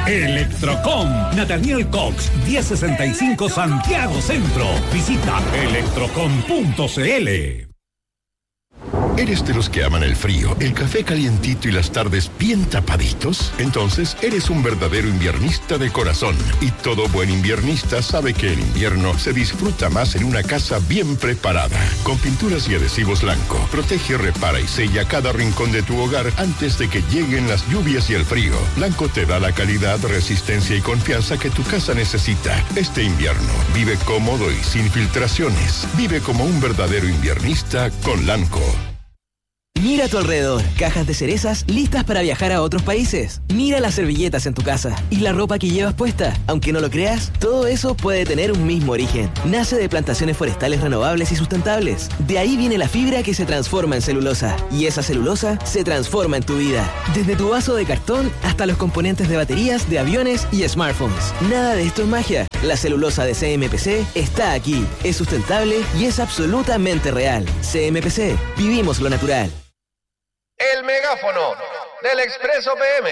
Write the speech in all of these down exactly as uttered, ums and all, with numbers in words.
Electrocom, Nathaniel Cox, diez sesenta y cinco Santiago Centro. Visita electrocom punto c l. ¿Eres de los que aman el frío, el café calientito y las tardes bien tapaditos? Entonces, eres un verdadero inviernista de corazón. Y todo buen inviernista sabe que el invierno se disfruta más en una casa bien preparada. Con pinturas y adhesivos Lanco, protege, repara y sella cada rincón de tu hogar antes de que lleguen las lluvias y el frío. Lanco te da la calidad, resistencia y confianza que tu casa necesita. Este invierno, vive cómodo y sin filtraciones. Vive como un verdadero inviernista con Lanco. Mira a tu alrededor, cajas de cerezas listas para viajar a otros países. Mira las servilletas en tu casa y la ropa que llevas puesta. Aunque no lo creas, todo eso puede tener un mismo origen. Nace de plantaciones forestales renovables y sustentables. De ahí viene la fibra que se transforma en celulosa. Y esa celulosa se transforma en tu vida. Desde tu vaso de cartón hasta los componentes de baterías, de aviones y smartphones. Nada de esto es magia. La celulosa de C M P C está aquí. Es sustentable y es absolutamente real. C M P C. Vivimos lo natural. El megáfono del Expreso P M.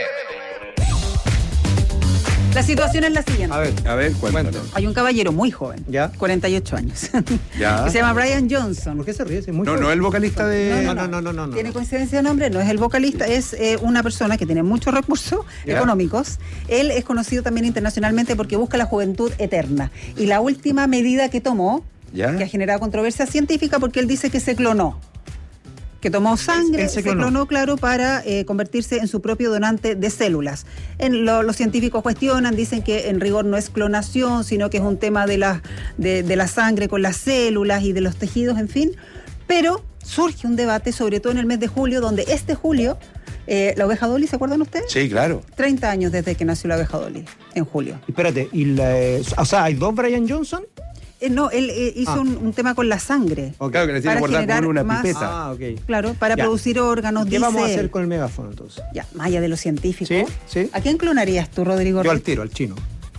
La situación es la siguiente. A ver, a ver, cuéntanos. Hay un caballero muy joven, ¿ya? cuarenta y ocho años, ¿ya? que se llama Brian Johnson. ¿Por qué se ríe? Es muy no, joven. no es el vocalista de... No, no, no, no, no, no. Tiene coincidencia de nombre, no es el vocalista, es eh, una persona que tiene muchos recursos ¿ya? económicos. Él es conocido también internacionalmente porque busca la juventud eterna. Y la última medida que tomó, ¿ya? que ha generado controversia científica, porque él dice que se clonó. que tomó sangre, se, se clonó. clonó, claro, para eh, convertirse en su propio donante de células. En lo, los científicos cuestionan, dicen que en rigor no es clonación, sino que es un tema de la, de, de la sangre con las células y de los tejidos, en fin. Pero surge un debate, sobre todo en el mes de julio, donde este julio, eh, la oveja Dolly, ¿se acuerdan ustedes? Sí, claro. treinta años desde que nació la oveja Dolly, en julio. Espérate, y la, o sea, ¿hay dos Brian Johnson? Eh, no, él eh, hizo ah. un, un tema con la sangre. Okay. Claro, que le tiene que guardar con una más, pipeta. Ah, ok. Claro, para ya. producir órganos. ¿Qué dice vamos a hacer él. con el megáfono entonces? Ya, más allá de lo científico. ¿Sí? ¿Sí? ¿A quién clonarías tú, Rodrigo? Yo al tiro, al chino.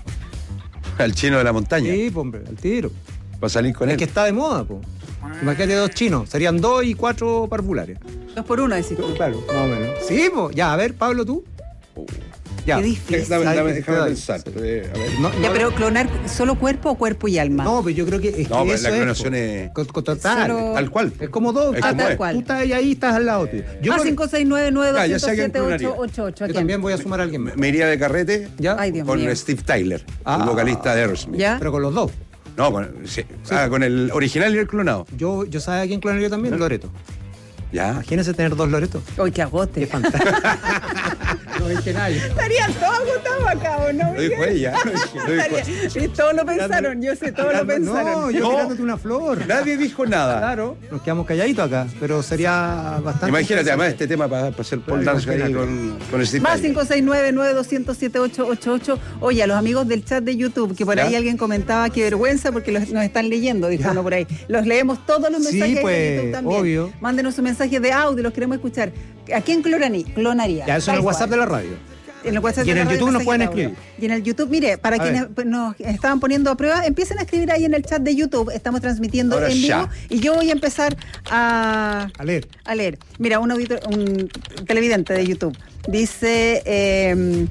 ¿Al chino de la montaña? Sí, pues, hombre, al tiro. ¿Va a salir con es él? Es que está de moda, pues. Imagínate dos chinos, serían dos y cuatro parvulares. Dos por uno, decís tú. Claro, más o menos. Sí, pues, ya, a ver, Pablo, tú. Oh. Ya. Qué difícil. Dame, dame, déjame pensar. Sí. A ver. No, ya, no, pero clonar solo cuerpo o cuerpo y alma. No, pero yo creo que es no, que pero eso la clonación es, es... Con, con total. Solo... Tal cual. Es como dos. Es ah, tal cual. Tú estás ahí, ahí estás al lado, tío. Yo ah, cinco seis nueve nueve dos cero siete ocho ocho ocho ocho. Yo también voy a sumar a alguien más. Me iría de carrete ¿ya? Ay, Dios con mío. Steve Tyler, ah, el vocalista de Aerosmith. ¿Ya? Pero con los dos. No, con, sí. Sí. Ah, con el original y el clonado. Yo, yo ¿sabes a quién clonaría también? ¿No? Loreto. Ya. Imagínese tener dos Loretos. ¡Uy, qué agote! Qué fantástico. No dije nadie. Estarían todos agotados acá, ¿o no? Lo dijo ella. Y todos lo pensaron, yo sé, todos lo pensaron. No, yo no. tirándote una flor. Nadie dijo nada. Claro, nos quedamos calladitos acá, pero sería bastante... Imagínate, además, este tema para pa hacer pole dance ahí con, con Steve Más cinco seis nueve nueve dos cero siete ocho ocho ocho. Oye, a los amigos del chat de YouTube, que por ¿ya? ahí alguien comentaba, qué vergüenza porque los, nos están leyendo, dijo uno por ahí. Los leemos todos los mensajes sí, pues, de YouTube también. Obvio. Mándenos un mensaje de audio, los queremos escuchar. ¿A quién clonaría? Ya, eso en el WhatsApp de la radio. En el WhatsApp y en de el la YouTube nos pueden audio. escribir. Y en el YouTube, mire, para a quienes ver. nos estaban poniendo a prueba, empiecen a escribir ahí en el chat de YouTube. Estamos transmitiendo ahora en vivo. Ya. Y yo voy a empezar a, a leer. A leer. Mira, un, auditor, un televidente de YouTube dice... Eh,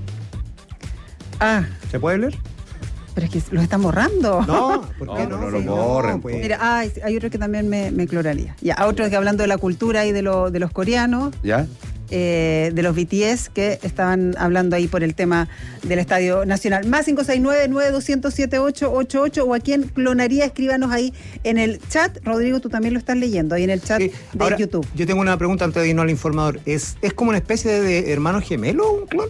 ah, ¿se puede leer? Pero es que los están borrando. No, ¿por qué no? No, no, sí, lo borren. No, pues. Mira, ah, hay otro que también me, me clonaría. Ya, a otro que hablando de la cultura y de, lo, de los coreanos. ¿Ya? Eh, de los B T S que estaban hablando ahí por el tema del Estadio Nacional. Más cinco seis nueve nueve dos cero siete ocho ocho ocho o a quién clonaría, escríbanos ahí en el chat. Rodrigo, tú también lo estás leyendo ahí en el chat sí. de Ahora, YouTube. Yo tengo una pregunta antes de irnos al informador. ¿Es, es como una especie de, de hermano gemelo un clon?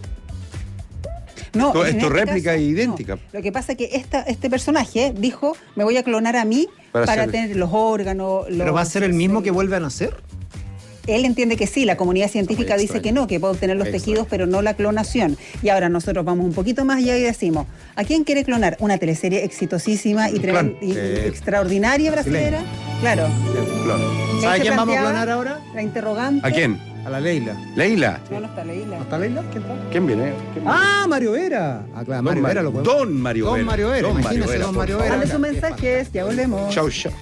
No, tu, es tu este réplica caso, idéntica. No. Lo que pasa es que esta, este personaje dijo, me voy a clonar a mí para, para tener los órganos. Los, ¿Pero va a ser el mismo que vuelve a nacer? Él entiende que sí, la comunidad científica dice que no, que puede obtener los tejidos, pero no la clonación. Y ahora nosotros vamos un poquito más allá y decimos, ¿a quién quiere clonar? Una teleserie exitosísima y, tremend- y eh, extraordinaria brasilera. Claro. ¿Sabe a quién vamos a clonar ahora? La interrogante. ¿A quién? A la Leila. ¿Leila? No, no está Leila. ¿No está Leila? ¿Quién está? ¿Quién viene? ¿Quién viene? Ah, Mario Vera. Ah, claro, Mario Don Vera lo podemos. Don Mario Vera. Don Mario Vera. Don Imagínese, Mario Vera, Don Mario Vera. Mande sus mensajes, ya volvemos. Chau, chau.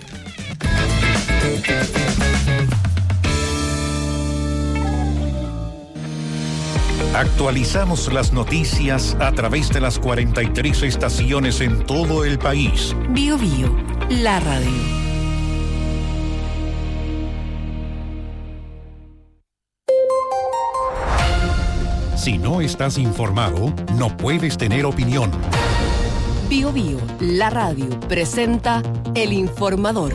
Actualizamos las noticias a través de las cuarenta y tres estaciones en todo el país. Bio Bio, la radio. Si no estás informado, no puedes tener opinión. Bio Bio, la radio, presenta El Informador.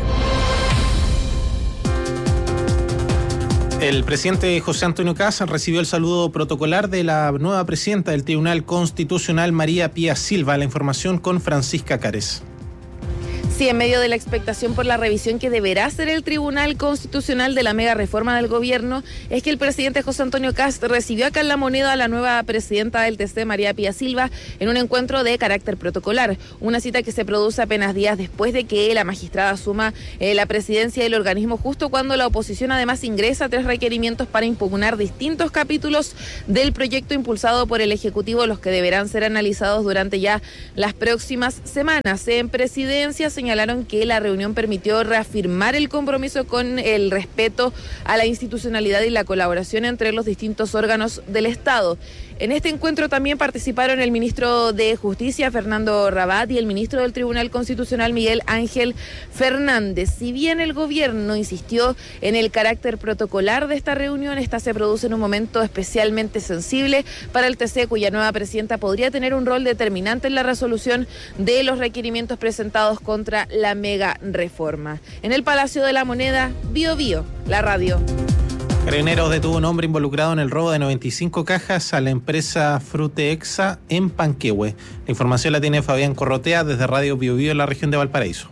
El presidente José Antonio Kast recibió el saludo protocolar de la nueva presidenta del Tribunal Constitucional, María Pía Silva. La información con Francisca Cárez. Sí, en medio de la expectación por la revisión que deberá hacer el Tribunal Constitucional de la mega reforma del gobierno, es que el presidente José Antonio Kast recibió acá en La Moneda a la nueva presidenta del T C, María Pía Silva, en un encuentro de carácter protocolar. Una cita que se produce apenas días después de que la magistrada asuma eh, la presidencia del organismo, justo cuando la oposición además ingresa tres requerimientos para impugnar distintos capítulos del proyecto impulsado por el Ejecutivo, los que deberán ser analizados durante ya las próximas semanas. En presidencia señalaron que la reunión permitió reafirmar el compromiso con el respeto a la institucionalidad y la colaboración entre los distintos órganos del Estado. En este encuentro también participaron el ministro de Justicia, Fernando Rabat, y el ministro del Tribunal Constitucional, Miguel Ángel Fernández. Si bien el gobierno insistió en el carácter protocolar de esta reunión, esta se produce en un momento especialmente sensible para el T C, cuya nueva presidenta podría tener un rol determinante en la resolución de los requerimientos presentados contra la mega reforma. En el Palacio de la Moneda, Bio Bio, la radio. Carabineros detuvo a un hombre involucrado en el robo de noventa y cinco cajas a la empresa Fruteexa en Panquehue. La información la tiene Fabián Corrotea desde Radio Bio Bio en la región de Valparaíso.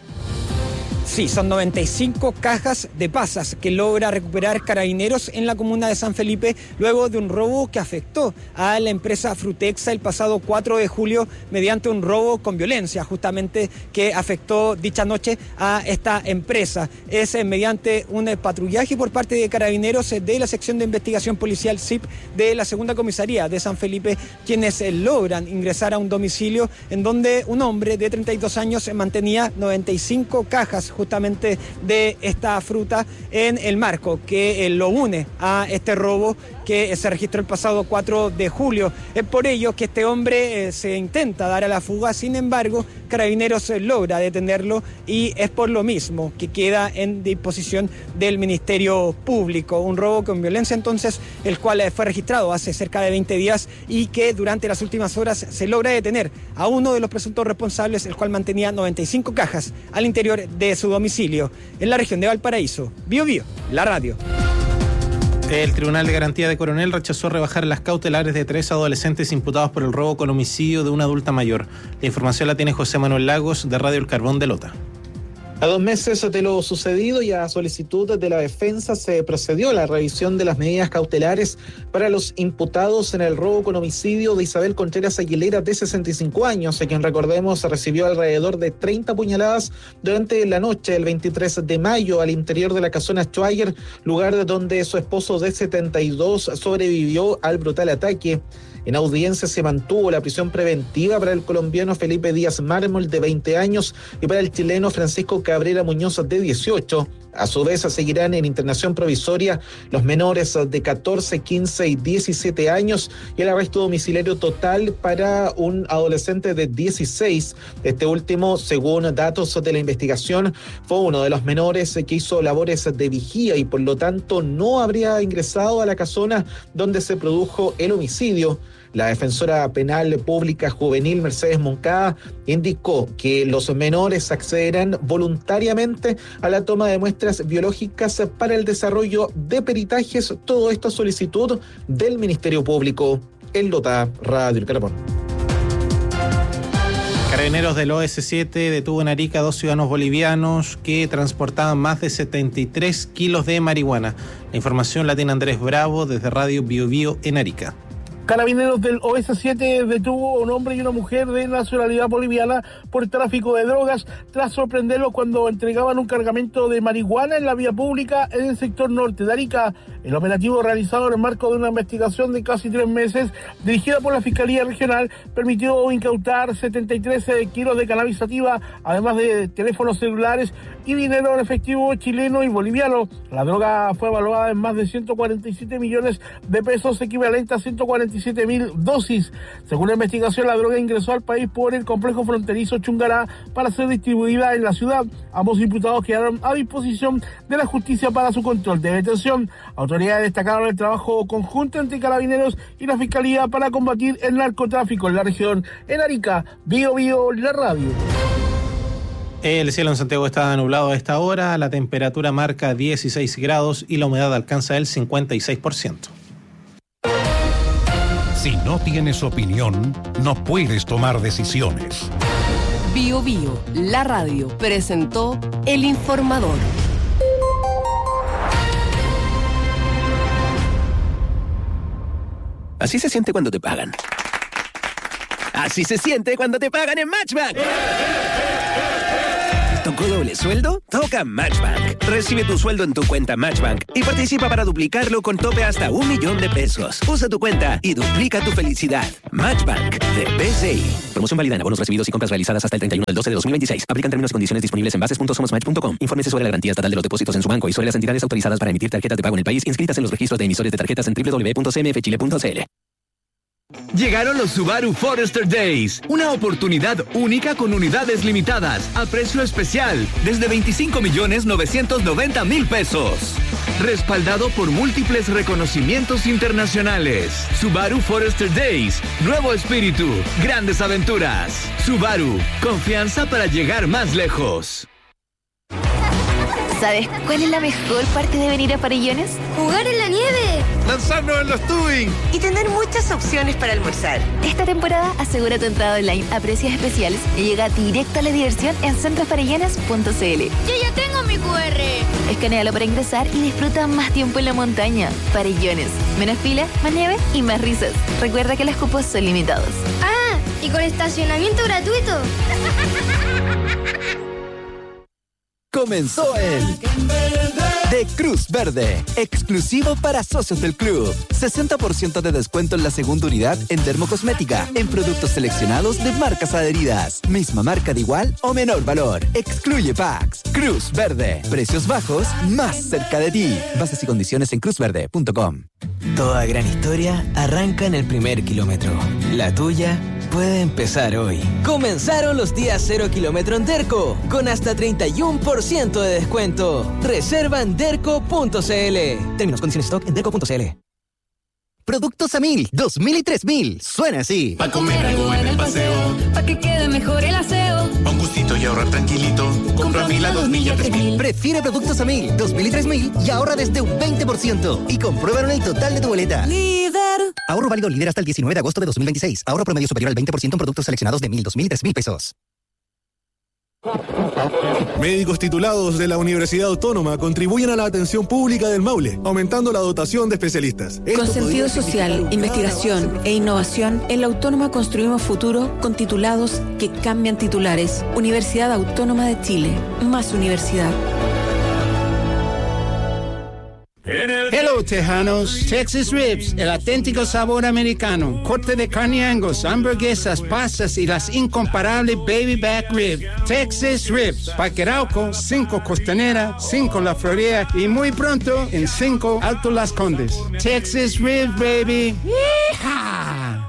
Sí, son noventa y cinco cajas de pasas que logra recuperar Carabineros en la comuna de San Felipe luego de un robo que afectó a la empresa Fruteexa el pasado cuatro de julio mediante un robo con violencia, justamente que afectó dicha noche a esta empresa. Es mediante un patrullaje por parte de Carabineros de la sección de investigación policial S I P de la segunda comisaría de San Felipe quienes logran ingresar a un domicilio en donde un hombre de treinta y dos años mantenía noventa y cinco cajas justamente de esta fruta en el marco que eh, lo une a este robo que eh, se registró el pasado cuatro de julio. Es por ello que este hombre eh, se intenta dar a la fuga, sin embargo, Carabineros eh, logra detenerlo y es por lo mismo que queda en disposición del Ministerio Público. Un robo con violencia entonces, el cual eh, fue registrado hace cerca de veinte días y que durante las últimas horas se logra detener a uno de los presuntos responsables, el cual mantenía noventa y cinco cajas al interior de su domicilio en la región de Valparaíso. Bio Bio, la radio. El Tribunal de Garantía de Coronel rechazó rebajar las cautelares de tres adolescentes imputados por el robo con homicidio de una adulta mayor. La información la tiene José Manuel Lagos de Radio El Carbón de Lota. A dos meses de lo sucedido y a solicitud de la defensa se procedió a la revisión de las medidas cautelares para los imputados en el robo con homicidio de Isabel Contreras Aguilera, de sesenta y cinco años, a quien recordemos recibió alrededor de treinta puñaladas durante la noche del veintitrés de mayo al interior de la casona Schweiger, lugar donde su esposo de setenta y dos sobrevivió al brutal ataque. En audiencia se mantuvo la prisión preventiva para el colombiano Felipe Díaz Mármol, de veinte años, y para el chileno Francisco Cabrera Muñoz, de dieciocho. A su vez, seguirán en internación provisoria los menores de catorce, quince y diecisiete años y el arresto domiciliario total para un adolescente de dieciséis. Este último, según datos de la investigación, fue uno de los menores que hizo labores de vigía y por lo tanto no habría ingresado a la casona donde se produjo el homicidio. La defensora penal pública juvenil Mercedes Moncada indicó que los menores accederán voluntariamente a la toma de muestras biológicas para el desarrollo de peritajes. Todo esto a solicitud del Ministerio Público. En Lota, Radio El Carbón. Carabineros del O S siete detuvo en Arica a dos ciudadanos bolivianos que transportaban más de setenta y tres kilos de marihuana. La información la tiene Andrés Bravo desde Radio Bio Bio en Arica. Carabineros del O S siete detuvo a un hombre y una mujer de nacionalidad boliviana por tráfico de drogas tras sorprenderlos cuando entregaban un cargamento de marihuana en la vía pública en el sector norte de Arica. El operativo, realizado en el marco de una investigación de casi tres meses dirigida por la Fiscalía Regional, permitió incautar setenta y tres kilos de cannabis sativa, además de teléfonos celulares y dinero en efectivo chileno y boliviano. La droga fue evaluada en más de ciento cuarenta y siete millones de pesos, equivalente a ciento cuarenta y siete mil dosis. Según la investigación, la droga ingresó al país por el complejo fronterizo Chungará para ser distribuida en la ciudad. Ambos imputados quedaron a disposición de la justicia para su control de detención. Autoridades destacaron el trabajo conjunto entre Carabineros y la Fiscalía para combatir el narcotráfico en la región. En Arica, Bio Bio, la radio. El cielo en Santiago está nublado a esta hora, la temperatura marca dieciséis grados y la humedad alcanza el cincuenta y seis por ciento. Si no tienes opinión, no puedes tomar decisiones. Bio Bio, la radio, presentó El Informador. Así se siente cuando te pagan. Así se siente cuando te pagan en Matchbank. ¿Tocó doble sueldo? Toca Matchbank. Recibe tu sueldo en tu cuenta Matchbank y participa para duplicarlo con tope hasta un millón de pesos. Usa tu cuenta y duplica tu felicidad. Matchbank de B C I. Promoción válida en abonos recibidos y compras realizadas hasta el treinta y uno del doce de dos mil veintiséis. Aplican términos y condiciones disponibles en bases punto somos match punto com. Infórmese sobre la garantía estatal de los depósitos en su banco y sobre las entidades autorizadas para emitir tarjetas de pago en el país inscritas en los registros de emisores de tarjetas en doble u doble u doble u punto c m f chile punto c l. Llegaron los Subaru Forester Days, una oportunidad única con unidades limitadas a precio especial desde veinticinco millones novecientos noventa mil pesos. Respaldado por múltiples reconocimientos internacionales. Subaru Forester Days, nuevo espíritu, grandes aventuras. Subaru, confianza para llegar más lejos. ¿Sabes cuál es la mejor parte de venir a Farellones? ¡Jugar en la nieve! ¡Lanzarnos en los tubing! Y tener muchas opciones para almorzar. Esta temporada asegura tu entrada online a precios especiales y llega directo a la diversión en centro farellones punto c l. ¡Yo ya tengo mi cu erre! Escanéalo para ingresar y disfruta más tiempo en la montaña. Farellones. Menos fila, más nieve y más risas. Recuerda que los cupos son limitados. ¡Ah! ¿Y con estacionamiento gratuito? Comenzó el de Cruz Verde, exclusivo para socios del club. sesenta por ciento de descuento en la segunda unidad en dermocosmética, en productos seleccionados de marcas adheridas. Misma marca de igual o menor valor. Excluye packs. Cruz Verde, precios bajos más cerca de ti. Bases y condiciones en cruz verde punto com. Toda gran historia arranca en el primer kilómetro. La tuya puede empezar hoy. Comenzaron los días cero kilómetro en Derco, con hasta treinta y uno por ciento de descuento. Reserva en derco punto c l. Términos, condiciones, stock en derco punto c l. Productos a mil, dos mil y tres mil. Suena así. Pa' comer algo en el paseo, pa' que quede mejor el aseo. Pa' un gustito y ahorrar tranquilito. Compra a mil a dos mil y a tres mil. Prefiere productos a mil, dos mil y tres mil y ahorra desde un veinte por ciento. Y compruébalo en el total de tu boleta. Líder. Ahorro válido líder hasta el diecinueve de agosto de dos mil veintiséis. Ahorro promedio superior al veinte por ciento en productos seleccionados de mil, dos mil y tres mil pesos. Médicos titulados de la Universidad Autónoma contribuyen a la atención pública del Maule, aumentando la dotación de especialistas. Con sentido social, investigación e innovación, en la Autónoma construimos futuro con titulados que cambian titulares. Universidad Autónoma de Chile. Más universidad. Hello, Tejanos. Texas Ribs, el auténtico sabor americano. Corte de carne Angus, hamburguesas, pastas y las incomparables Baby Back Rib. Texas Ribs. Parque Arauco, cinco Costanera, cinco La Florida y muy pronto en cinco Alto Las Condes. Texas Ribs, baby. ¡Yeehaw!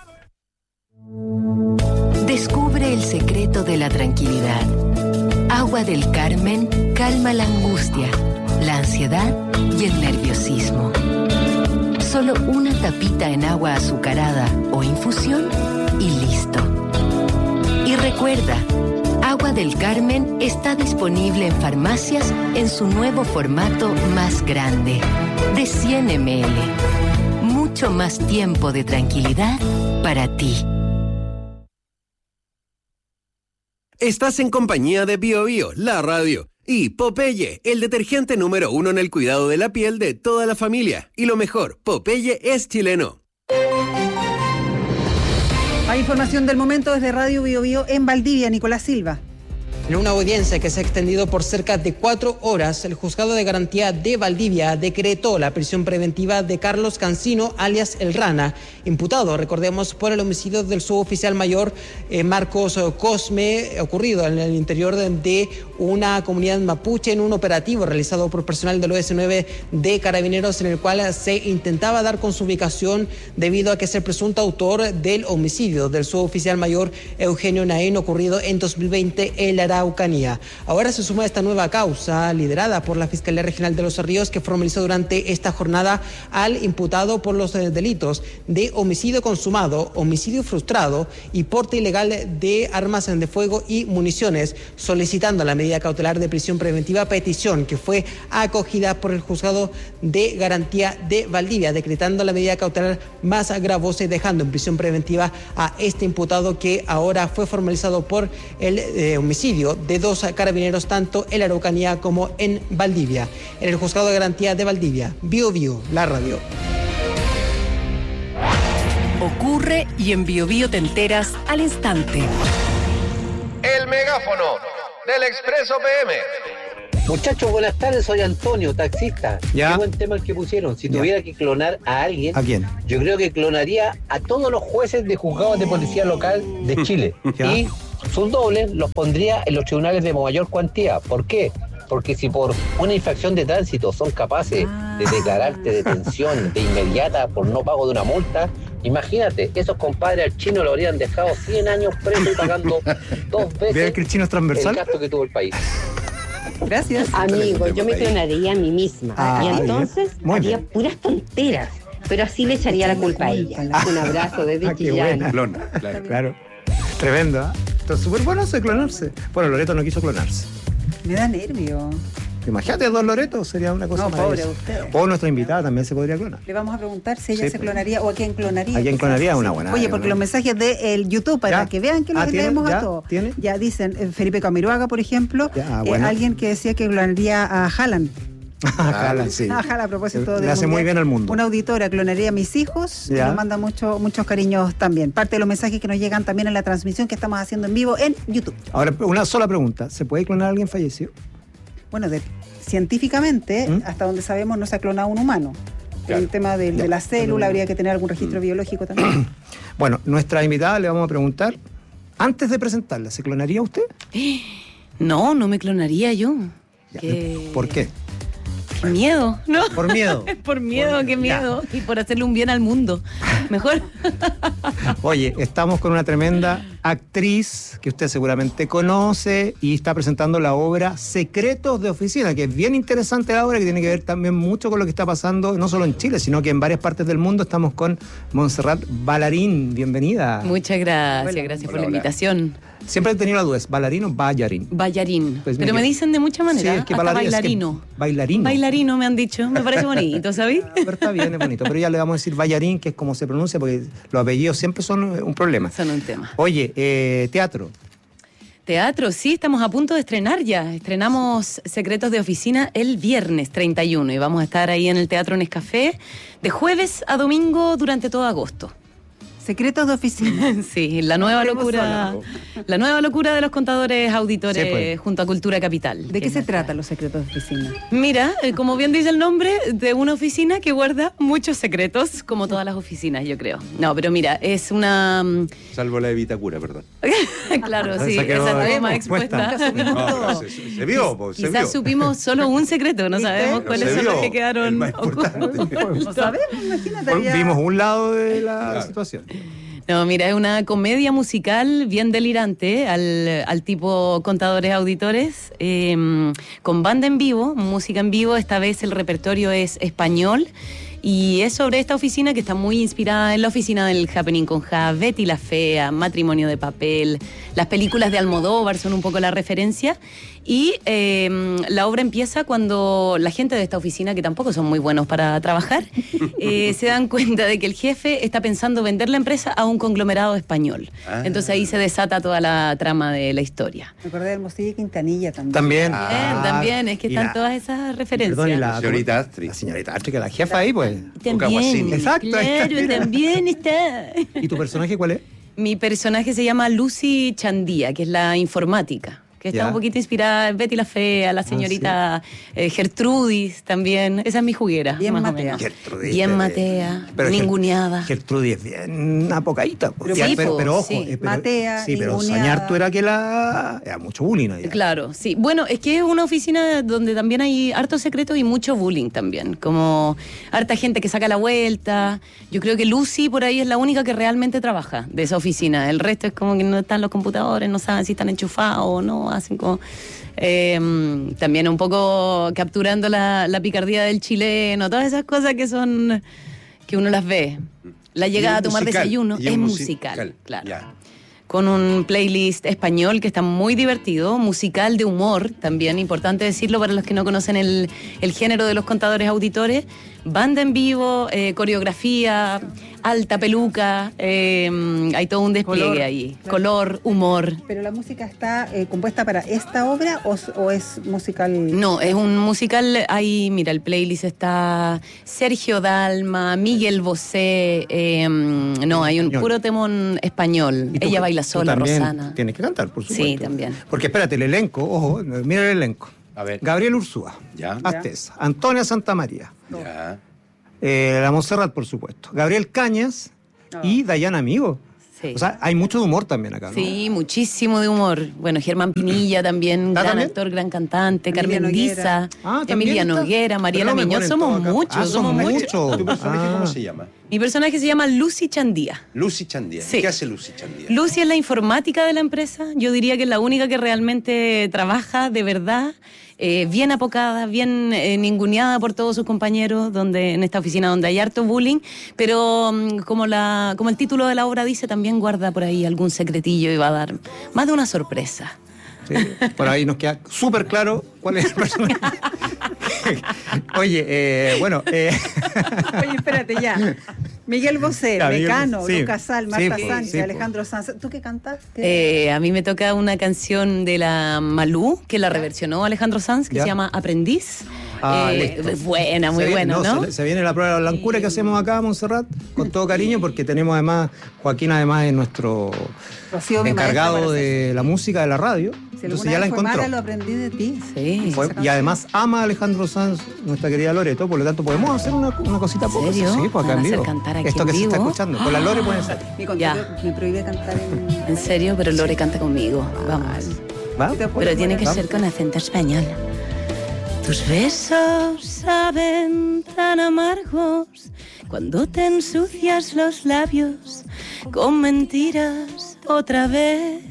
Descubre el secreto de la tranquilidad. Agua del Carmen calma la angustia, la ansiedad y el nerviosismo. Solo una tapita en agua azucarada o infusión y listo. Y recuerda, Agua del Carmen está disponible en farmacias en su nuevo formato más grande, de cien mililitros. Mucho más tiempo de tranquilidad para ti. Estás en compañía de Bio Bio, la radio, y Popeye, el detergente número uno en el cuidado de la piel de toda la familia. Y lo mejor, Popeye es chileno. Hay información del momento desde Radio Bio Bio en Valdivia. Nicolás Silva. En una audiencia que se ha extendido por cerca de cuatro horas, el Juzgado de Garantía de Valdivia decretó la prisión preventiva de Carlos Cancino, alias El Rana, imputado, recordemos, por el homicidio del suboficial mayor eh, Marcos Cosme, ocurrido en el interior de, de una comunidad mapuche en un operativo realizado por personal del O S nueve de Carabineros, en el cual se intentaba dar con su ubicación debido a que es el presunto autor del homicidio del suboficial mayor Eugenio Naén, ocurrido en dos mil veinte en la Araucanía. Ahora se suma esta nueva causa liderada por la Fiscalía Regional de Los Ríos, que formalizó durante esta jornada al imputado por los eh, delitos de homicidio consumado, homicidio frustrado y porte ilegal de armas de fuego y municiones, solicitando la medida cautelar de prisión preventiva, petición que fue acogida por el Juzgado de Garantía de Valdivia, decretando la medida cautelar más gravosa y dejando en prisión preventiva a este imputado, que ahora fue formalizado por el eh, homicidio de dos carabineros tanto en la Araucanía como en Valdivia. En el Juzgado de Garantía de Valdivia, Bio Bio, la radio. Ocurre y en Bio Bio te enteras al instante. El megáfono del Expreso P M. Muchachos, buenas tardes, soy Antonio, taxista. ¿Ya? Qué buen tema el que pusieron. Si ¿Ya? tuviera que clonar a alguien, ¿A quién? yo creo que clonaría a todos los jueces de juzgados de policía local de Chile. ¿Ya? Y sus dobles los pondría en los tribunales de mayor cuantía. ¿Por qué? Porque si por una infracción de tránsito son capaces de declararte detención de inmediata por no pago de una multa, imagínate, esos compadres al chino lo habrían dejado cien años preso y pagando dos veces ¿Ve que el chino es transversal? el gasto que tuvo el país. Gracias. Amigo, yo me clonaría a mí misma. Ah, y entonces haría bien. puras tonteras. Pero así le echaría la culpa a ella. Un abrazo desde Ah, qué Chillán. buena. Clona, claro. claro. Tremendo, ¿ah? ¿eh? Entonces, súper bueno eso de clonarse. Bueno, Loreto no quiso clonarse. Me da nervio. Imagínate dos Loretos, sería una cosa No, pobre maravillosa. usted. O nuestra invitada también se podría clonar. Le vamos a preguntar si ella Sí, se pues. clonaría o a quién clonaría. ¿A quién clonaría? Una buena. Oye, porque una- los mensajes de el YouTube, para Ya. que vean que lo Ah, que ¿tiene? leemos ¿Ya? a todos. ¿Tiene? Ya dicen, eh, Felipe Camiroaga, por ejemplo, Ya, eh, bueno. alguien que decía que clonaría a Haaland. Ojalá, sí. A Haaland, a propósito Le del hace muy mundial. bien al mundo. Una auditora clonaría a mis hijos y Ya. nos manda mucho, muchos cariños también. Parte de los mensajes que nos llegan también en la transmisión que estamos haciendo en vivo en YouTube. Ahora, una sola pregunta. ¿Se puede clonar a alguien fallecido? Bueno, de- científicamente, ¿Mm? hasta donde sabemos, no se ha clonado un humano. Claro. El tema de, de la célula, habría que tener algún registro biológico también. Bueno, nuestra invitada le vamos a preguntar, antes de presentarla, ¿se clonaría usted? No, no me clonaría yo. Ya, Qué- ¿Por qué? qué miedo, ¿no? Por miedo. por miedo, qué miedo. Y por hacerle un bien al mundo. Mejor. Oye, estamos con una tremenda actriz que usted seguramente conoce y está presentando la obra Secretos de Oficina, que es bien interesante la obra, que tiene que ver también mucho con lo que está pasando, no solo en Chile, sino que en varias partes del mundo. Estamos con Montserrat Ballarín. Bienvenida. Muchas gracias, Hola. gracias por Hola, la hola. invitación. Siempre he tenido la duda, ¿es bailarín o ballarín? Ballarín. Pues Pero me- me dicen de muchas maneras. Sí, es que Hasta bailarín- es que bailarino. bailarino. Bailarino me han dicho. Me parece bonito, ¿sabes? Pero está bien, es bonito. Pero ya le vamos a decir ballarín, que es como se pronuncia, porque los apellidos siempre son eh, un problema. Son un tema. Oye, eh, teatro. Teatro, sí, estamos a punto de estrenar ya. Estrenamos Secretos de Oficina el viernes treinta y uno y vamos a estar ahí en el Teatro Nescafé de jueves a domingo durante todo agosto. Secretos de Oficina. Sí, la nueva locura, la nueva locura de los contadores auditores Sí, pues. junto a Cultura Capital. ¿De qué se tratan los secretos de oficina? Mira, eh, como bien dice el nombre, de una oficina que guarda muchos secretos, como todas las oficinas, yo creo. No, pero mira, es una... mm, Salvo la de Vitacura, perdón. claro, sí, Esa esa quedó está más expuesta. expuesta. No, pero se, se- se vio, po, se Quizás vio. supimos solo un secreto, no sabemos cuáles Se son los vio, que quedaron el ocultos. No sabemos, imagínate. Por- ya. Vimos un lado de la situación. No, mira, es una comedia musical bien delirante al, al tipo contadores auditores, eh, con banda en vivo, música en vivo. Esta vez el repertorio es español y es sobre esta oficina que está muy inspirada en la oficina del Happening con Ja, Betty la Fea, Matrimonio de Papel. Las películas de Almodóvar son un poco la referencia. Y eh, la obra empieza cuando la gente de esta oficina, que tampoco son muy buenos para trabajar, eh, se dan cuenta de que el jefe está pensando vender la empresa a un conglomerado español. Ah. Entonces ahí se desata toda la trama de la historia. Me acordé de Hermosilla y Quintanilla también. También. Bien, también, es que y están la- todas esas referencias. Perdón, y la señorita Astrid. La señorita Astrid, que es la jefa ahí, pues. También, Exacto. ahí está. claro, también está. ¿Y tu personaje cuál es? Mi personaje se llama Lucy Chandía, que es la informática. Que está Ya. un poquito inspirada en Betty la Fea, la señorita Ah, eh, Gertrudis también. Esa es mi juguera. Bien más o matea. menos. Gertrudis, Bien eh, matea, pero Ger- ninguneada. Gertrudis es bien apocadita. Pero Ya, sí, pero, po, pero ojo, sí. eh, pero, Matea, sí, pero ninguneada. Sañartu era que la... Era mucho bullying allá. Claro, sí. Bueno, es que es una oficina donde también hay hartos secretos y mucho bullying también. Como harta gente que saca la vuelta. Yo creo que Lucy por ahí es la única que realmente trabaja de esa oficina. El resto es como que no están los computadores, no saben si están enchufados o no, hacen como... Eh, también un poco capturando la, la picardía del chileno, todas esas cosas que son que uno las ve. La llegada a tomar musical, desayuno y es musical, musical, claro. ya. Con un playlist español que está muy divertido, musical de humor, también importante decirlo para los que no conocen el, el género de los contadores auditores. Banda en vivo, eh, coreografía, alta peluca, eh, hay todo un despliegue Color, ahí. claro. Color, humor. ¿Pero la música está eh, compuesta para esta obra o, o es musical? No, es un musical, ahí, mira, el playlist está Sergio Dalma, Miguel Bosé, eh, no, hay un Español. puro temón español. Y tú- Ella baila tú sola, también Rosana. Tienes que cantar, por supuesto. Sí, también. Porque espérate, el elenco, ojo, mira el elenco. A ver. Gabriel Ursúa, Ya. Astés, Antonia Santamaría, Ya. eh, la Montserrat, por supuesto, Gabriel Cañas y Dayana Amigo. Sí. O sea, hay mucho de humor también acá, ¿no? Sí, muchísimo de humor. Bueno, Germán Pinilla también, ¿Ah, gran también? actor, gran cantante, Emilia Carmen Noguera. Diza, Ah, ¿también Emilia está? Noguera, Mariela Pero no me Muñoz, ponen somos todo acá. muchos, Ah, somos somos muchos. muchos. ¿Tu personaje Ah. cómo se llama? Mi personaje se llama Lucy Chandía. Lucy Chandía. Sí. ¿Qué hace Lucy Chandía? Lucy es la informática de la empresa. Yo diría que es la única que realmente trabaja de verdad, eh, bien apocada, bien eh, ninguneada por todos sus compañeros, donde en esta oficina donde hay harto bullying, pero mm, como la como el título de la obra dice, también guarda por ahí algún secretillo y va a dar más de una sorpresa. Sí, por ahí nos queda súper claro cuál es el personaje. Oye, eh, bueno, eh, Oye, espérate ya. Miguel Bosé, Ya, Miguel Mecano, Bosé, sí. Lucas Sal, Sí, Marta pues, Sánchez, sí, pues. Alejandro Sanz. ¿Tú qué cantas? ¿Qué? Eh, a mí me toca una canción de la Malú, que la reversionó Alejandro Sanz, que Ya. se llama Aprendiz. Ah, Eh, listo. buena, muy se viene, buena, ¿no? Se, se viene la prueba de la blancura que hacemos acá, Montserrat, con todo cariño, porque tenemos además, Joaquín además es nuestro Rocío, mi maestra encargado para de la música de la radio. Si Entonces alguna ya la vez fue encontró. mala, lo aprendí de ti. Sí. Fue- y además ama a Alejandro Sanz, nuestra querida Loreto, por lo tanto podemos hacer una, una cosita ¿En poco. serio? Sí, pues acá ¿Van a en hacer vivo. cantar aquí Esto en que se está vivo? escuchando. Con la Lore pueden ser. Mi contrario me prohíbe cantar en... En serio, pero Lore canta conmigo. Vamos. ¿Va? Pero tiene que Vamos. ser con acento español. Tus besos saben tan amargos cuando te ensucias los labios con mentiras otra vez.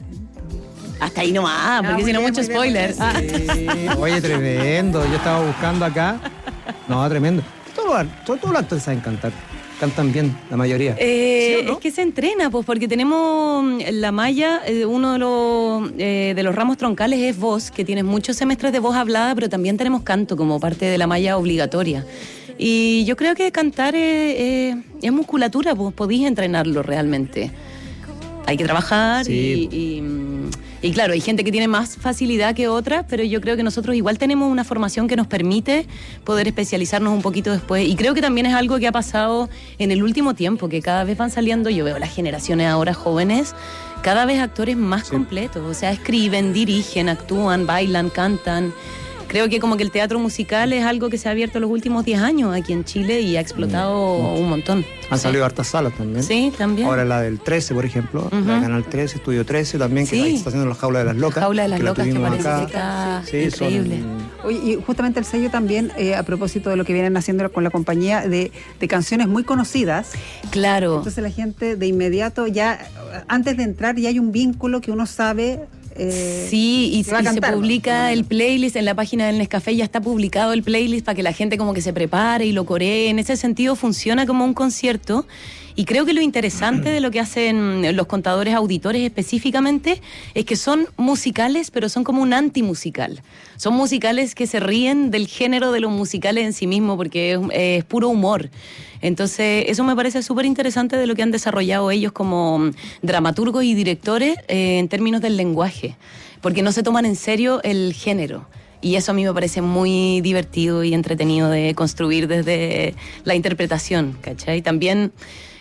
Hasta ahí nomás, porque muy si no bien, mucho muy bien, spoiler. muy Ah. Sí, oye, tremendo. Yo estaba buscando acá. No, tremendo. Todos los, todos, todos los actores saben cantar. Cantan bien, la mayoría. Eh, ¿Sí o no? Es que se entrena, pues, porque tenemos mm, la malla, eh, uno de los, eh, de los ramos troncales es voz, que tienes muchos semestres de voz hablada, pero también tenemos canto como parte de la malla obligatoria. Y yo creo que cantar es, eh, es musculatura, pues podéis entrenarlo realmente. Hay que trabajar Sí. y, y, mm, y claro, hay gente que tiene más facilidad que otras, pero yo creo que nosotros igual tenemos una formación que nos permite poder especializarnos un poquito después. Y creo que también es algo que ha pasado en el último tiempo, que cada vez van saliendo, yo veo las generaciones ahora jóvenes, cada vez actores más completos. O sea, escriben, dirigen, actúan, bailan, cantan. Creo que como que el teatro musical es algo que se ha abierto los últimos diez años aquí en Chile y ha explotado Mm. un montón. Han Sí. salido hartas salas también. Sí, también. Ahora la del trece, por ejemplo, la de Canal trece, Estudio trece también, que Sí. ahí está haciendo la Jaula de las Locas. Jaula de las la Locas, que tuvimos parece acá. que está Sí, son- increíble. Oye, y justamente el sello también, eh, a propósito de lo que vienen haciendo con la compañía, de, de canciones muy conocidas. Claro. Entonces la gente de inmediato ya, antes de entrar, ya hay un vínculo que uno sabe. eh, Sí, y, que va a y se cantar, ¿no? publica el playlist en la página del Nescafé, ya está publicado el playlist para que la gente como que se prepare y lo coree. En ese sentido funciona como un concierto. Y creo que lo interesante de lo que hacen los contadores auditores específicamente es que son musicales, pero son como un antimusical. Son musicales que se ríen del género de los musicales en sí mismo, porque es, es puro humor. Entonces, eso me parece súper interesante de lo que han desarrollado ellos como dramaturgos y directores eh, en términos del lenguaje, porque no se toman en serio el género. Y eso a mí me parece muy divertido y entretenido de construir desde la interpretación, ¿cachai? También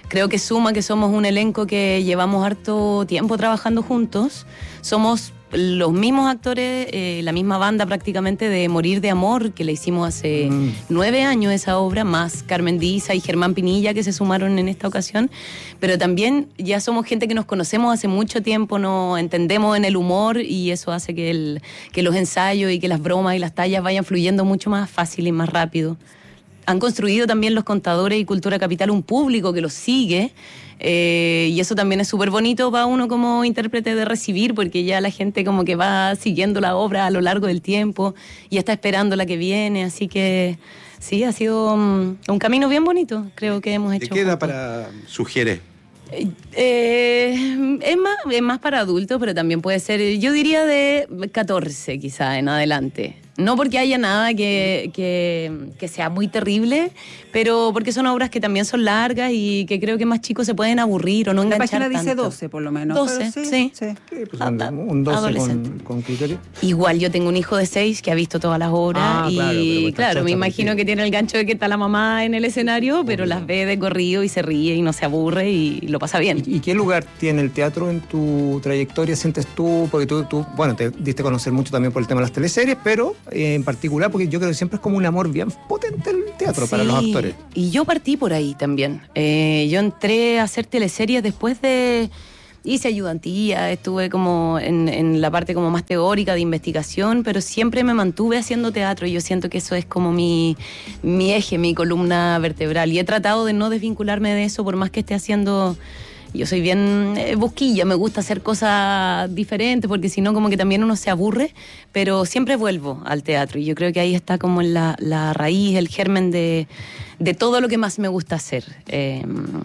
creo que suma que somos un elenco que llevamos harto tiempo trabajando juntos. Somos los mismos actores, eh, la misma banda prácticamente de Morir de Amor, que le hicimos hace mm. nueve años esa obra, más Carmen Diza y Germán Pinilla, que se sumaron en esta ocasión. Pero también ya somos gente que nos conocemos hace mucho tiempo, nos entendemos en el humor, y eso hace que, el, que los ensayos y que las bromas y las tallas vayan fluyendo mucho más fácil y más rápido. Han construido también los contadores y Cultura Capital un público que los sigue, eh, y eso también es súper bonito para uno como intérprete de recibir, porque ya la gente como que va siguiendo la obra a lo largo del tiempo y está esperando la que viene, así que sí, ha sido um, un camino bien bonito, creo que hemos hecho. ¿De qué edad para sugiere? Eh, eh, es, más, es más para adultos, pero también puede ser, yo diría de catorce quizá en adelante. No porque haya nada que, que, que sea muy terrible, pero porque son obras que también son largas y que creo que más chicos se pueden aburrir o no enganchar tanto. La página dice doce por lo menos. doce, sí. sí. sí. sí pues un, un doce con, con criterio. Igual yo tengo un hijo de seis que ha visto todas las obras ah, y claro, pues claro me imagino contigo. Que tiene el gancho de que está la mamá en el escenario, pero Obvio. Las ve de corrido y se ríe y no se aburre y lo pasa bien. ¿Y, y qué lugar tiene el teatro en tu trayectoria, sientes tú? Porque tú, tú bueno, te diste a conocer mucho también por el tema de las teleseries, pero eh, en particular porque yo creo que siempre es como un amor bien potente el teatro sí, para los actores. Y yo partí por ahí también. Eh, yo entré a hacer teleseries después de... Hice ayudantía, estuve como en, en la parte como más teórica de investigación, pero siempre me mantuve haciendo teatro y yo siento que eso es como mi, mi eje, mi columna vertebral. Y he tratado de no desvincularme de eso por más que esté haciendo... Yo soy bien eh, busquilla, me gusta hacer cosas diferentes porque si no como que también uno se aburre, pero siempre vuelvo al teatro y yo creo que ahí está como la, la raíz, el germen de, de todo lo que más me gusta hacer. Eh,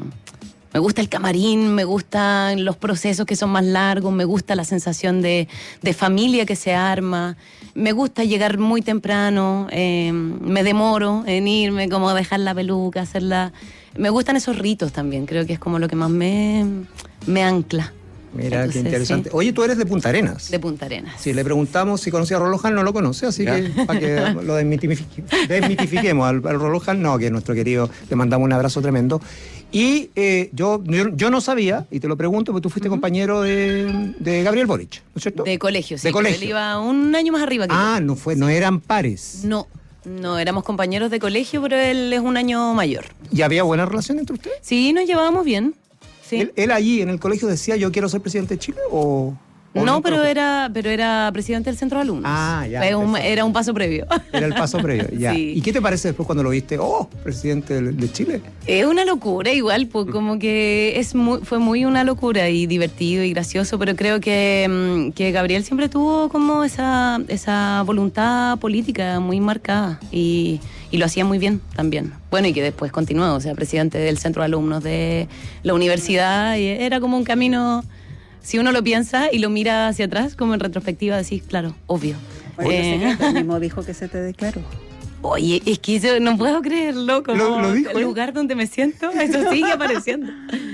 me gusta el camarín, me gustan los procesos que son más largos, me gusta la sensación de, de familia que se arma, me gusta llegar muy temprano, eh, me demoro en irme, como dejar la peluca, hacerla... Me gustan esos ritos también, creo que es como lo que más me, me ancla. Mira, entonces, qué interesante. Sí. Oye, tú eres de Punta Arenas. De Punta Arenas. Sí, le preguntamos si conocía a Rolojal, no lo conoce, así ¿Ya? que para que lo desmitifique, desmitifiquemos al, al Rolojal, no, que es nuestro querido, le mandamos un abrazo tremendo. Y eh, yo, yo yo no sabía, y te lo pregunto, porque tú fuiste uh-huh. compañero de, de Gabriel Boric, ¿no es cierto? De colegio, sí. De colegio. Él iba un año más arriba que Ah, yo. no fue, no eran pares. No. No, éramos compañeros de colegio, pero él es un año mayor. ¿Y había buena relación entre ustedes? Sí, nos llevábamos bien. Sí. ¿Él, él allí en el colegio decía yo quiero ser presidente de Chile o...? No, no, pero era, pero era presidente del centro de alumnos. Ah, ya. Fue un, era un paso previo. Era el paso previo, ya. Sí. ¿Y qué te parece después cuando lo viste? Oh, presidente de, de Chile. Es una locura igual, pues como que es muy, fue muy una locura y divertido y gracioso, pero creo que, que Gabriel siempre tuvo como esa, esa voluntad política muy marcada y, y lo hacía muy bien también. Bueno, y que después continuó, o sea, presidente del centro de alumnos de la universidad, y era como un camino... Si uno lo piensa y lo mira hacia atrás, como en retrospectiva, decís, claro, obvio. Oye, eh, el mismo dijo que se te declaró. Oye, es que yo no puedo creerlo, como ¿Lo, lo dijo, el lugar donde me siento, eso sigue apareciendo.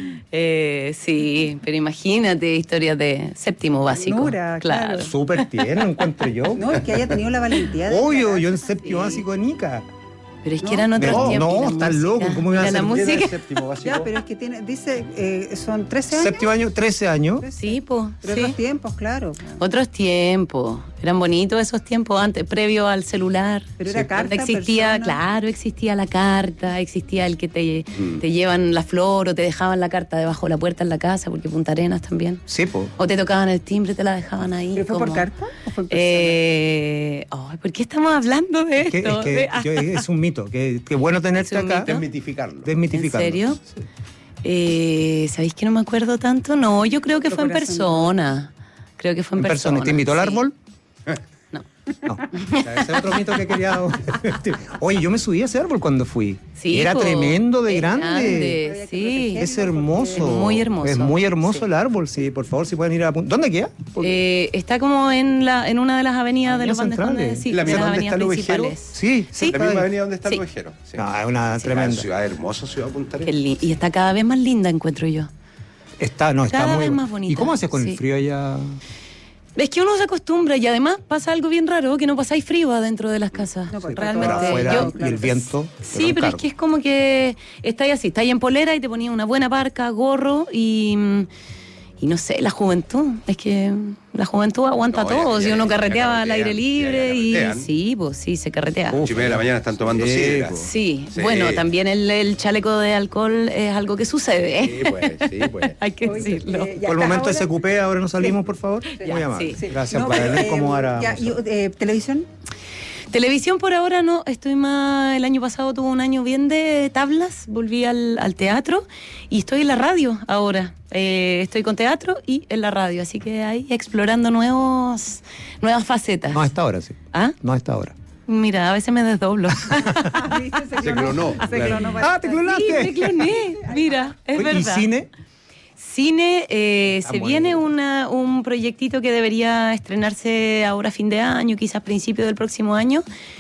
Eh, sí, pero imagínate, historias de séptimo básico. Nura, claro. claro. Súper tierno, encuentro yo. No, es que haya tenido la valentía de... Obvio, yo en séptimo sí. básico en Ica. Pero es que eran otros no, tiempos. No, estás loco. ¿Cómo me vas a hacer la música? Séptimo básico? Ya, pero es que tiene, dice, eh, son trece años. Séptimo año, trece años. Sí, pues. Pero sí. otros tiempos, claro. Otros tiempos. Eran bonitos esos tiempos antes, previo al celular. Pero era sí. carta, existía, persona. Claro, existía la carta, existía el que te, mm. te llevan la flor o te dejaban la carta debajo de la puerta en la casa, porque Punta Arenas también. Sí, pues. O te tocaban el timbre, te la dejaban ahí. ¿Pero fue como, por carta o fue por persona? Eh, oh, ¿Por qué estamos hablando de es que, esto? Es, que, yo, es un mito, que, que bueno tenerte acá. Mito? Desmitificarlo. Desmitificarlo. ¿En serio? Sí. Eh, ¿Sabéis que no me acuerdo tanto? No, yo creo que fue en persona. Creo que fue en, en persona. persona. ¿Te invitó al sí. árbol? No. No. Ese es otro mito que quería. Oye, yo me subí a ese árbol cuando fui. Sí, era po, tremendo de grande. grande. Sí. Es hermoso. Es muy hermoso. Es muy hermoso sí. el árbol, sí. Por favor, si pueden ir a... ¿Dónde queda? Eh, está como en la en una de las avenidas de los centrales. Sí, ¿La de las misma avenidas donde está el ovejero? Sí, sí. La misma avenida donde está sí. el ovejero. Sí. No, es una sí, tremenda. Una ciudad hermosa, ciudad Punta Arenas. Li- y está cada vez más linda, encuentro yo. Está, no, está cada muy... vez más bonita. ¿Y cómo haces con sí. el frío allá? Es que uno se acostumbra y además pasa algo bien raro, que no pasáis frío adentro de las casas. No, realmente. Pero afuera, Yo, y el viento. Sí, pero es que es como que estáis así, estáis en polera y te ponías una buena parca, gorro y... Y no sé, la juventud, es que la juventud aguanta no, todo. Ya, ya, si uno carreteaba al aire libre y sí, pues sí, se carretea. Uf, de la mañana están tomando sí, sidra. Sí. sí, bueno, también el, el chaleco de alcohol es algo que sucede. Sí, pues, sí, pues. Hay que decirlo. Oye, por el momento ese cupé, ahora nos salimos, por favor. Sí. Muy amable. Sí, sí. Gracias no, para ver cómo hará. Eh, ¿Televisión? Televisión por ahora no, estoy más, el año pasado tuve un año bien de tablas, volví al, al teatro y estoy en la radio ahora, eh, estoy con teatro y en la radio, así que ahí explorando nuevos, nuevas facetas. No a esta hora, sí. ¿Ah? No a esta hora. Mira, a veces me desdoblo. se, se clonó. Se clonó ah, te clonaste. Sí, me cloné, mira, es ¿Y verdad. cine? Cine, eh, se bueno. viene una, un proyectito que debería estrenarse ahora a fin de año, quizás principio del próximo año,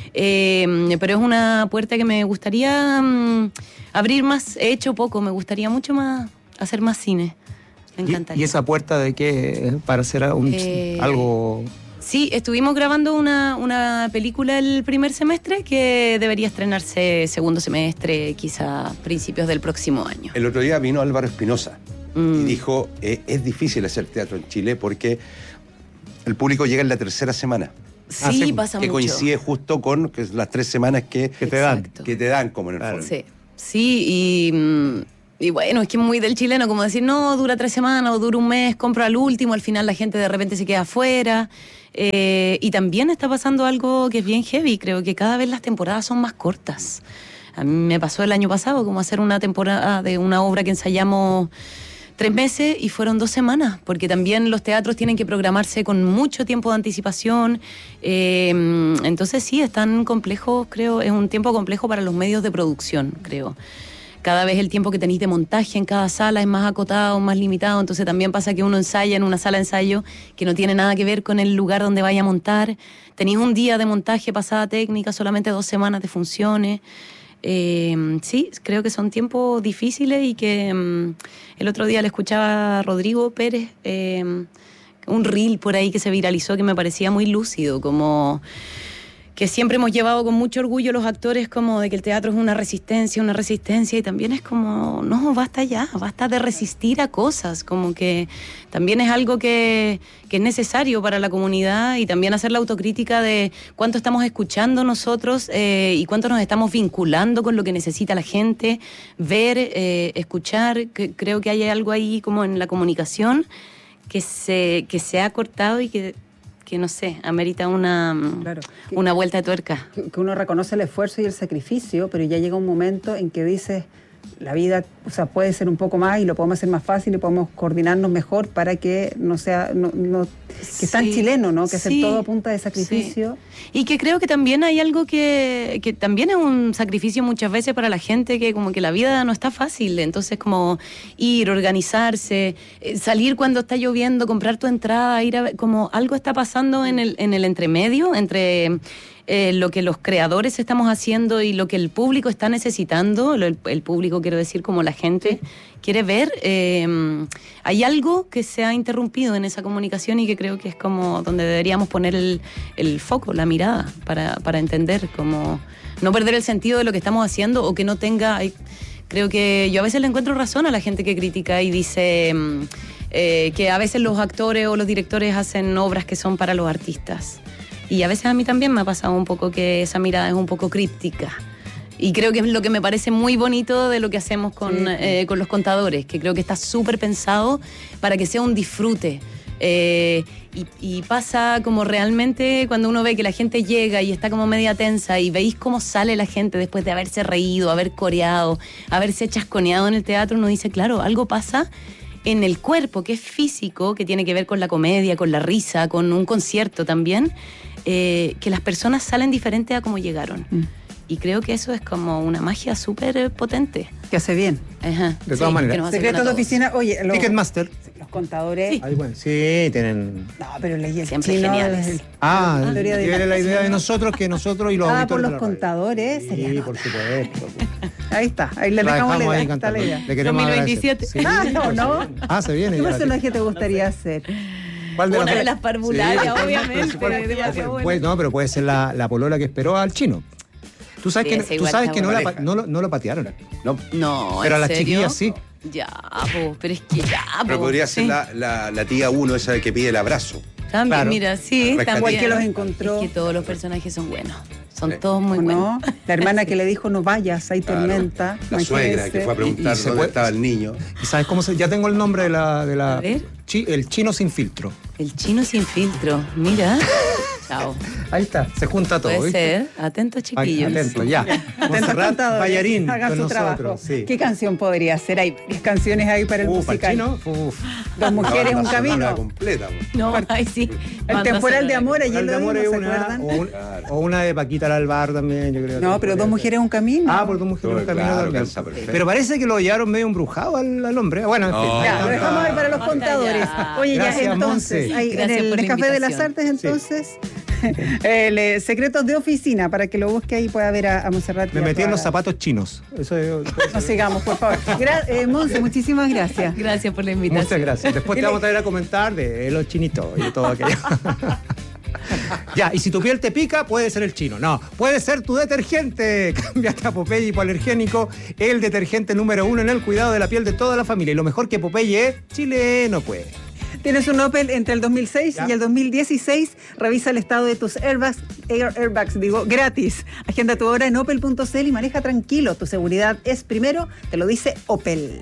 eh, pero es una puerta que me gustaría um, abrir más. He hecho poco, me gustaría mucho más hacer más cine. Me encantaría. ¿Y, y esa puerta de qué? Para hacer un, eh, algo... Sí, estuvimos grabando una, una película el primer semestre que debería estrenarse segundo semestre, quizás principios del próximo año. El otro día vino Álvaro Espinosa. Y dijo, eh, es difícil hacer teatro en Chile porque el público llega en la tercera semana. Sí, ah, pasa que mucho. Que coincide justo con que las tres semanas que, que te dan. Que te dan como en el fondo. Sí, sí y, y bueno, es que es muy del chileno, como decir, no, dura tres semanas o dura un mes, compro al último, al final la gente de repente se queda afuera. Eh, y también está pasando algo que es bien heavy, creo que cada vez las temporadas son más cortas. A mí me pasó el año pasado como hacer una temporada de una obra que ensayamos tres meses y fueron dos semanas, porque también los teatros tienen que programarse con mucho tiempo de anticipación. Eh, entonces sí, es tan complejo, creo, es un tiempo complejo para los medios de producción, creo. Cada vez el tiempo que tenéis de montaje en cada sala es más acotado, más limitado, entonces también pasa que uno ensaya en una sala de ensayo que no tiene nada que ver con el lugar donde vaya a montar. Tenéis un día de montaje, pasada técnica, solamente dos semanas de funciones. Eh, sí, creo que son tiempos difíciles y que um, el otro día le escuchaba a Rodrigo Pérez eh, un reel por ahí que se viralizó que me parecía muy lúcido, como que siempre hemos llevado con mucho orgullo los actores como de que el teatro es una resistencia, una resistencia, y también es como, no, basta ya, basta de resistir a cosas, como que también es algo que, que es necesario para la comunidad, y también hacer la autocrítica de cuánto estamos escuchando nosotros eh, y cuánto nos estamos vinculando con lo que necesita la gente, ver, eh, escuchar, que creo que hay algo ahí como en la comunicación que se, que se ha cortado y que que no sé, amerita una, claro, que, una vuelta de tuerca. Que, que uno reconoce el esfuerzo y el sacrificio, pero ya llega un momento en que dices, la vida, o sea, puede ser un poco más y lo podemos hacer más fácil y podemos coordinarnos mejor para que no sea, no, no, que es tan sí, chileno, ¿no? Que sí, hacer todo a punta de sacrificio. Sí. Y que creo que también hay algo que, que también es un sacrificio muchas veces para la gente, que como que la vida no está fácil, entonces como ir, organizarse, salir cuando está lloviendo, comprar tu entrada, ir a ver, como algo está pasando en el, en el entremedio, entre... Eh, lo que los creadores estamos haciendo y lo que el público está necesitando, el, el público quiero decir como la gente quiere ver, eh, hay algo que se ha interrumpido en esa comunicación y que creo que es como donde deberíamos poner el, el foco, la mirada, para, para entender, como no perder el sentido de lo que estamos haciendo o que no tenga... Hay, creo que yo a veces le encuentro razón a la gente que critica y dice eh, que a veces los actores o los directores hacen obras que son para los artistas. Y a veces a mí también me ha pasado un poco que esa mirada es un poco críptica. Y creo que es lo que me parece muy bonito de lo que hacemos con, sí. eh, con los contadores, que creo que está súper pensado para que sea un disfrute. Eh, y, y pasa como realmente cuando uno ve que la gente llega y está como media tensa y veis cómo sale la gente después de haberse reído, haber coreado, haberse chasconeado en el teatro, uno dice, claro, algo pasa en el cuerpo, que es físico, que tiene que ver con la comedia, con la risa, con un concierto también, eh, que las personas salen diferentes a como llegaron. Mm. Y creo que eso es como una magia súper potente. Que hace bien. Ajá. De todas sí, maneras. Secretos de oficina, oye... Lo, Ticketmaster. Los contadores... Sí. Ay, bueno, sí, tienen... No, pero leí el siempre chino, geniales. El, ah, ah tiene la, la idea de nosotros, que nosotros y los ah, auditores por los de la contadores. Sí, sería por supuesto. Ahí está, ahí le dejamos la idea. Está la idea. Le queremos dos mil veintisiete. Sí, ah, no, no. Ah, se viene. ¿Qué personaje te gustaría hacer? ¿Cuál de Una las de las parvularias, Sí, obviamente. ¿cuál- demasiado buena. Pues, no, pero puede ser la, la polola que esperó al chino. Tú sabes Sí, que, esa tú igual sabes está que no, la, buena. pa- no, lo, no lo patearon. No, No, Pero a ¿en las serio? chiquillas sí. Ya, po, pero es que ya, pero po, podría ser sí. la, la, la tía uno, esa que pide el abrazo. También, Claro. mira, sí, Rescatista. también. Que los encontró. Es que todos los personajes son buenos. Son Sí. todos muy ¿O buenos. no? La hermana que le dijo no vayas, hay Claro. tormenta. La suegra que fue a preguntar Y- y se dónde puede- estaba el niño. ¿Y sabes cómo se...? Ya tengo el nombre de la... De la A ver. chi- el chino sin filtro. El chino sin filtro, mira. Chao. Ahí está, se junta todo. Puede ¿viste? ser. Atentos, chiquillos. Atento, ya. Atentos Monserrat contadores, Ballarín hagan con su nosotros. trabajo. Sí. ¿Qué canción podría ser? Hay ¿qué canciones hay para el Uh, para el musical? chino, uf. Dos mujeres, La un banda sonora camino. completa, pues. No, ay, sí. El Banda temporal de sonora. amor, ayer El de lo amor vimos, es ¿se una, acuerdan? o, un- o una de Paquita Lalbar también, yo creo. No, que pero podría dos ser. mujeres, un camino. Ah, por dos mujeres un Claro, camino claro, también. calza perfecto. Pero parece que lo hallaron medio embrujado al, al hombre. Bueno, en fin. No. ahí Ya, está. lo dejamos ver para los Basta contadores. ya. Oye, Gracias, ya entonces, Monse. ahí en Gracias el por la Café de las invitación. Artes, entonces, el, eh, secretos de oficina, para que lo busque ahí y pueda ver a, a Monserrat. Me y a metí en toda los la- zapatos chinos. Eso es- No sigamos, por favor. Gra- eh, Monse, muchísimas gracias. Gracias por la invitación. Muchas gracias. Después te vamos a traer a comentar de los chinitos y todo aquello. Ya, y si tu piel te pica, puede ser el chino. No, puede ser tu detergente. Cámbiate a Popeye Hipoalergénico, el detergente número uno en el cuidado de la piel de toda la familia. Y lo mejor que Popeye es chileno, pues. Tienes un Opel entre el dos mil seis Ya. y el dos mil dieciséis. Revisa el estado de tus airbags, air, airbags, digo, gratis. Agenda tu hora en opel punto c l y maneja tranquilo. Tu seguridad es primero, te lo dice Opel.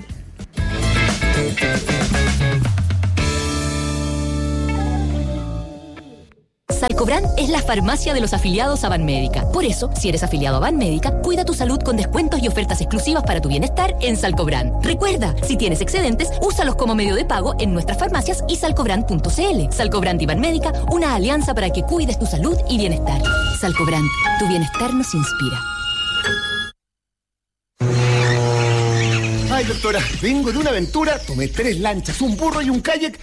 Salcobran es la farmacia de los afiliados a Banmédica. Por eso, si eres afiliado a Banmédica, cuida tu salud con descuentos y ofertas exclusivas para tu bienestar en Salcobran. Recuerda, si tienes excedentes, úsalos como medio de pago en nuestras farmacias y salcobran punto c l. Salcobran y Banmédica, una alianza para que cuides tu salud y bienestar. Salcobran, tu bienestar nos inspira. Ay, doctora, vengo de una aventura, tomé tres lanchas, un burro y un kayak